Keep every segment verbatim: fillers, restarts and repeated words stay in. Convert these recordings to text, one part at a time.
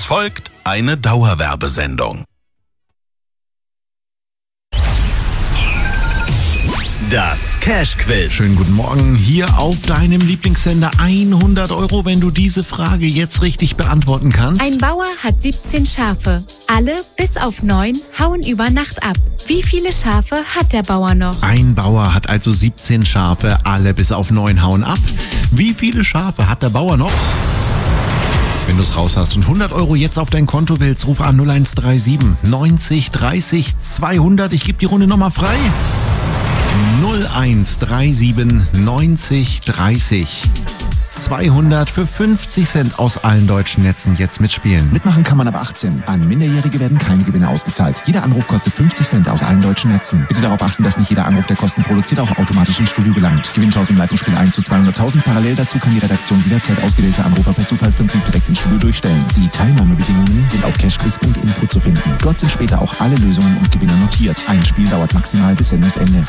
Es folgt eine Dauerwerbesendung. Das Cash-Quiz. Schönen guten Morgen hier auf deinem Lieblingssender. hundert Euro, wenn du diese Frage jetzt richtig beantworten kannst. Ein Bauer hat siebzehn Schafe. Alle, bis auf neun, hauen über Nacht ab. Wie viele Schafe hat der Bauer noch? Ein Bauer hat also siebzehn Schafe. Alle bis auf neun hauen ab. Wie viele Schafe hat der Bauer noch? Wenn du es raus hast und hundert Euro jetzt auf dein Konto willst, ruf an null eins drei sieben neunzig dreißig zweihundert. Ich gebe die Runde nochmal frei. null eins drei sieben neunzig dreißig zweihundert für fünfzig Cent aus allen deutschen Netzen jetzt mitspielen. Mitmachen kann man ab achtzehn. An Minderjährige werden keine Gewinne ausgezahlt. Jeder Anruf kostet fünfzig Cent aus allen deutschen Netzen. Bitte darauf achten, dass nicht jeder Anruf, der Kosten produziert, auch automatisch ins Studio gelangt. Gewinnchance im Leitungsspiel eins zu zweihunderttausend. Parallel dazu kann die Redaktion jederzeit ausgewählte Anrufer per Zufallsprinzip direkt ins Studio durchstellen. Die Teilnahmebedingungen sind auf cashquiz punkt info zu finden. Dort sind später auch alle Lösungen und Gewinner notiert. Ein Spiel dauert maximal bis Sendungsende.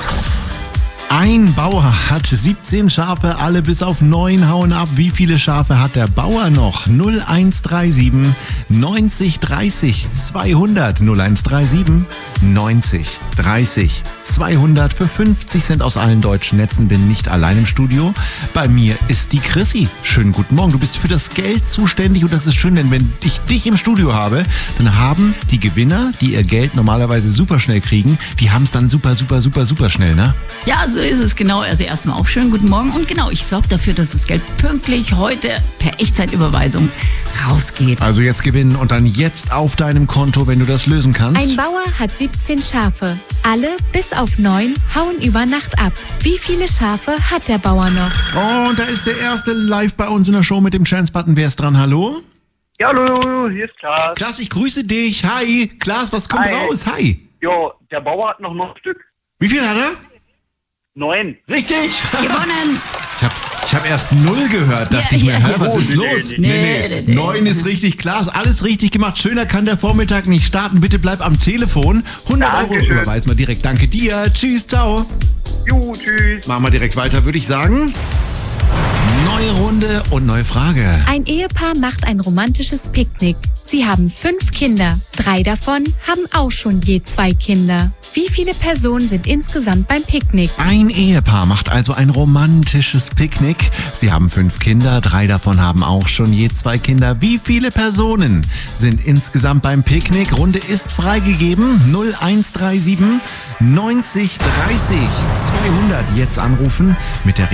Ein Bauer hat siebzehn Schafe, alle bis auf neun hauen ab. Wie viele Schafe hat der Bauer noch? null eins drei sieben neunzig dreißig zweihundert. null eins drei sieben neunzig dreißig zweihundert für fünfzig Cent aus allen deutschen Netzen. Bin nicht allein im Studio. Bei mir ist die Chrissy. Schönen guten Morgen. Du bist für das Geld zuständig und das ist schön, denn wenn ich dich im Studio habe, dann haben die Gewinner, die ihr Geld normalerweise super schnell kriegen, die haben es dann super, super, super, super schnell, ne? Ja, so ist es genau. Also erstmal auch schönen guten Morgen. Und genau, ich sorge dafür, dass das Geld pünktlich heute per Echtzeitüberweisung rausgeht. Also jetzt gewinnen und dann jetzt auf deinem Konto, wenn du das lösen kannst. Ein Bauer hat siebzehn Schafe. Alle, bis auf neun, hauen über Nacht ab. Wie viele Schafe hat der Bauer noch? Oh, und da ist der erste live bei uns in der Show mit dem Chance-Button. Wer ist dran? Hallo? Ja, hallo, hier ist Klaas. Klaas, ich grüße dich. Hi. Klaas, was kommt Hi. raus? Hi. Jo, der Bauer hat noch ein Stück. Wie viel hat er? Neun. Richtig. Gewonnen! Ich habe ich hab erst null gehört. Dachte Ja, ich mir, ja, hä, ja. was Oh, ist nee, los? nee, nee. Nee, nee. Neun ist richtig. Klaas, alles richtig gemacht. Schöner kann der Vormittag nicht starten. Bitte bleib am Telefon. hundert Euro Dankeschön. überweisen wir direkt. Danke dir. Tschüss, ciao. Jo, tschüss. Machen wir direkt weiter, würde ich sagen. Neue Runde und neue Frage. Ein Ehepaar macht ein romantisches Picknick. Sie haben fünf Kinder. Drei davon haben auch schon je zwei Kinder. Wie viele Personen sind insgesamt beim Picknick? Ein Ehepaar macht also ein romantisches Picknick. Sie haben fünf Kinder, drei davon haben auch schon je zwei Kinder. Wie viele Personen sind insgesamt beim Picknick? Runde ist freigegeben. null eins drei sieben neunzig dreißig zweihundert. Jetzt anrufen mit der